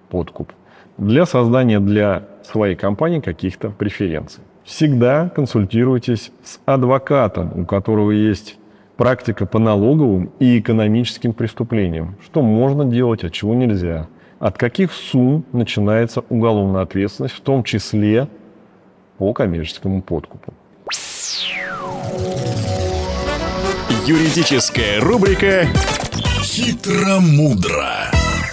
подкуп для создания для своей компании каких-то преференций. Всегда консультируйтесь с адвокатом, у которого есть практика по налоговым и экономическим преступлениям. Что можно делать, а чего нельзя. От каких сумм начинается уголовная ответственность, в том числе по коммерческому подкупу. Юридическая рубрика «Хитро-мудро».